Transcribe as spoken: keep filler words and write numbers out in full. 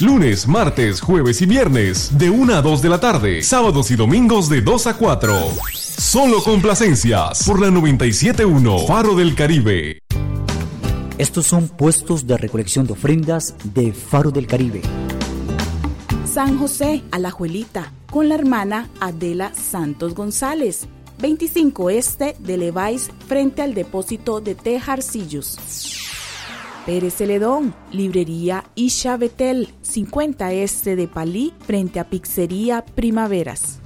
lunes, martes, jueves y viernes, de una a dos de la tarde, sábados y domingos de dos a cuatro. Solo complacencias por la noventa y siete punto uno Faro del Caribe. Estos son puestos de recolección de ofrendas de Faro del Caribe. San José, Alajuelita, con la hermana Adela Santos González, veinticinco Este de Levi's, frente al depósito de Tejarcillos. Pérez Celedón, librería Isha Betel, cincuenta Este de Palí, frente a Pizzería Primaveras.